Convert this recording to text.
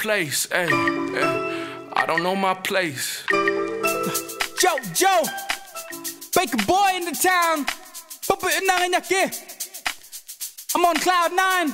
place, hey, I don't know my place. Joe, Baker boy in the town. I'm on cloud 9.